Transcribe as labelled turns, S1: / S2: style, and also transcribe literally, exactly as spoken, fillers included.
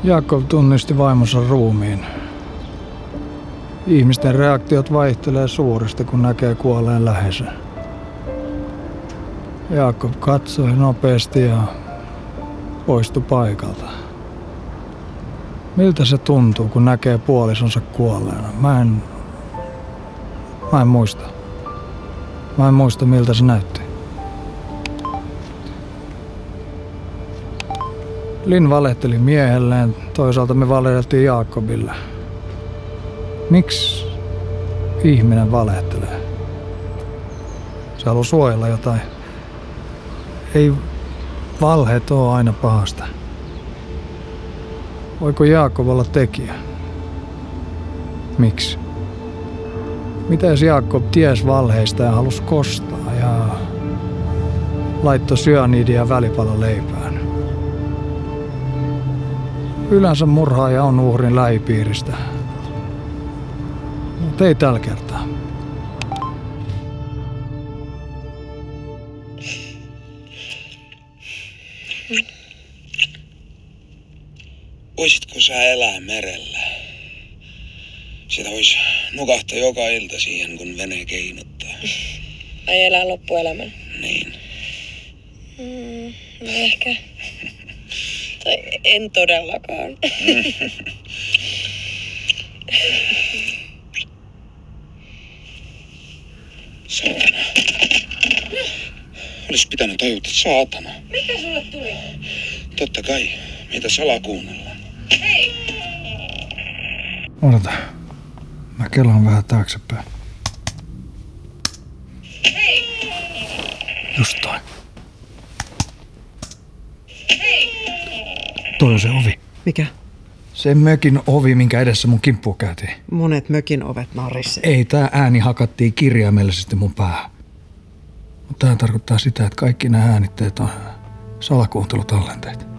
S1: Jaakko tunnisti vaimonsa ruumiin. Ihmisten reaktiot vaihtelee suuresti, kun näkee kuolleen läheisen. Jaakko katsoi nopeasti ja poistui paikalta. Miltä se tuntuu, kun näkee puolisonsa kuolleena? Mä en... Mä en muista. Mä en muista, miltä se näytti. Lin valehteli miehelleen, toisaalta me valehdeltiin Jaakobille. Miksi ihminen valehtelee? Se haluaa suojella jotain. Ei valheet ole aina pahasta. Voiko Jaakob olla tekijä? Miksi? Mitä jos Jaakob ties valheista ja halusi kostaa ja laittoi syanidia välipala leipään? Yleensä murhaaja on uhrin lähipiiristä. Mutta ei tällä kertaa.
S2: Voisitko sä elää merellä? Sitä vois nukahtaa joka ilta siihen, kun vene keinuttaa.
S3: Ai elää loppuelämän?
S2: Niin.
S3: Mm, no ehkä. Tai en todellakaan.
S2: Saatana. Olis pitänyt tajuta, saatana.
S3: Mikä sulle tuli?
S2: Totta kai. Meitä salakuunnellaan.
S3: Hei!
S1: Odota. Mä kelaan vähän taaksepäin.
S3: Hei!
S1: Just toi.
S3: Hei!
S1: Toi on se ovi.
S4: Mikä?
S1: Se mökin ovi, minkä edessä mun kimppuun käytiin.
S4: Monet mökin ovet narisse.
S1: Ei, tää ääni hakattiin kirjaimellisesti mun päähän. Mutta tää tarkoittaa sitä, että kaikki nämä äänitteet on salakuuntelutallenteet.